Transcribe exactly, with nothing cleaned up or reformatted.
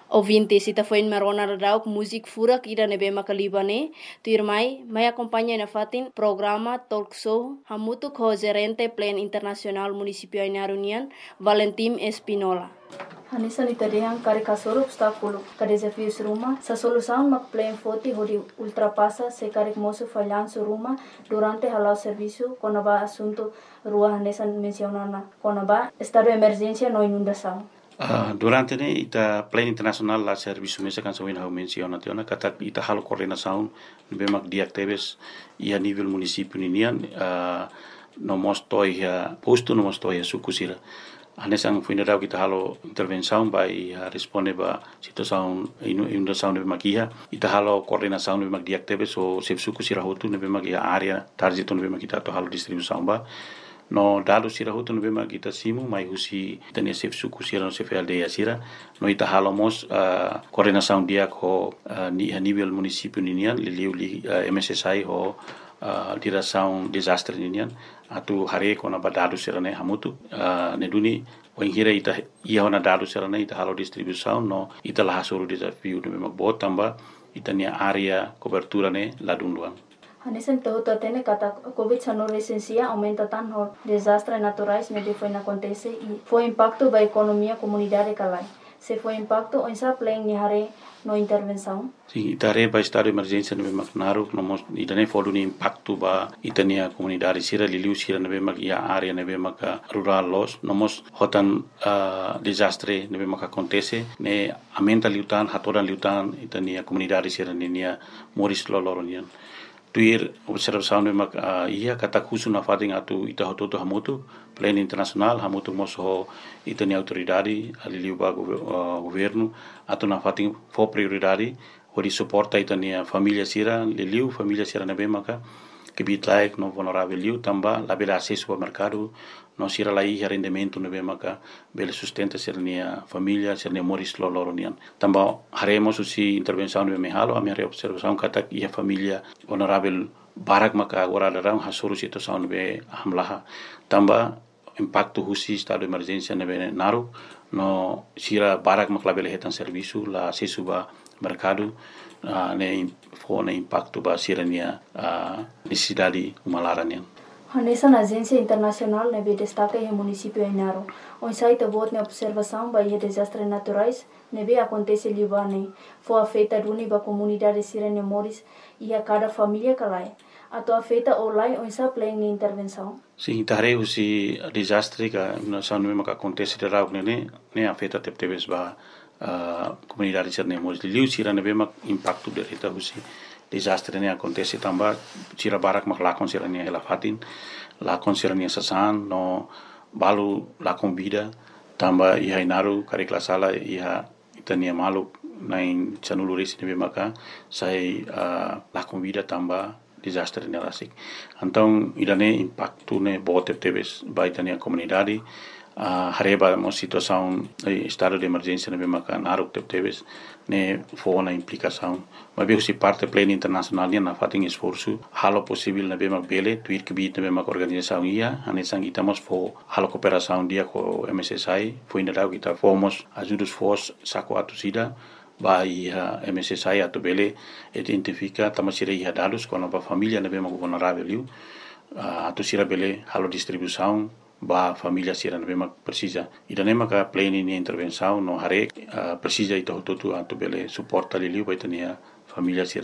Ouvintes, ita foi in marona radau música furak ira nebe makalibane, tu irmai, mai acompanha na fatin programa talk show hamutu ko gerente plan internasional municipio Inarunian, Valentim Espinola. Hanisa ni tadehang kari kasoro obstáculo, ka desafios rumah, sa solução mak plan foti hodi ultrapassa se kari moço falhanço rumah durante halau serviço quando ba assunto rua hanisa mencionana, quando ba estado de emergência no inundação. Uh, durante ne ita plan internasional la serviço mesa kan sawin hau menciona tiona kata ita halo coordenação bemak diactebes ia nível município ninian uh, no mostoi ya posto no mostoi ya sukusira anesang funeral kita halo intervenção vai uh, responde ba situação inundação de makia ita halo coordenação bemak diactebes o se sukusira hotu ne bemak ya area target no bemak kita to halo distribuição ba no dado sira hutu no bema kita simu mai husi tania sef suku sira no sef aldeia sira no ita halomos uh, coordenação dia ko uh, ni a nível município ninian liliu li uh, M S S I ho uh, direção desastre ninian atu hare ko na badado sira ne hamutu uh, ne duni o ingira ita ia ona dado sira ne ita halo distribuição no ita la hasuru desafio no bema botamba ita nia area cobertura ne ladunduan. Hanesan tahu tatene kata COVID sano resensia aumenta tan hor desastres naturais ne foi na acontece e foi impacto ba economia comunidade kalai. Se foi impacto on sa plan ni hare no intervenção. Sim, itare ba estado de emergência no Macnaru, no mos itane folu ni impacto ba itania comunidade sira liliu sira no bemak ia area no bemak rural los, no mos hotan uh, desastre no bemak acontece ne aumenta liutan hatoran liutan itania comunidade sira ninia moris loloronian. Tuir observação de mak uh, ia kata khusu na fating atu ita hototo hamutu plan internasional hamutu moso itani autoridade aliliu ba uh, governo atu na fating fo prioridade hori suporta itani família sira liliu família sira na bemaka que bitlaik no vulnerável liu tamba la bela acesso ao mercado no sira la ia rendimento no bemaka bele sustenta sirnia família sirnia moris loloronian tamba haremos usi intervenção no mehalo a minha observação kata ia família vulnerável barak maka agora darang hasuru situação be hamlaha tamba impacto husi estado de emergência no naru no sira barak makla bele hetan serviço la acesso ba mercado uh, ne fo ne impacto ba sirania uh, necessidade umalaranian. Hanesa na agência internacional ne be destaca em município Inaro. On site bot ne observação ba desastres naturais ne be acontece libane. Fo afeta duni ba comunidade sirene moris e a cada família calai. Ato afeta olai on sa plan ni intervenção. Sim, tare usi desastre ka na sa no ka acontece de rau ne ne afeta tep tebes ba Uh, comunidade sirne moris liu sira ne bema impacto de reta husi desastre ne acontece tamba sira barak mak lakon sira ne ela fatin lakon sira ne sasan no balu lakon vida tamba iha inaru kare klasala iha itania malu nain chanuluris ne bema ka sai uh, lakon vida tamba desastre ne rasik então irane impacto ne bote tebes ba itania comunidade Uh, hareba mo situação eh, estado de emergência na bemaka naruk tep tebes ne fo na implicação mas bem se parte pleno internacional na fating esforço halo possível na bemak bele tuir que bit na bemak organização ia anesang itamos fo halo cooperação dia com M S S I foi na dau kita fomos ajudos fos saco atusida ba ia M S S I atu bele identifica tamasira ia dados com a família na bemak vulnerável liu uh, atusira bele halo distribuição ba família sira na bema precisa ida nema ka plane ni intervenção no hare uh, precisa ito tutu atu bele suporta liliu ba itania família sira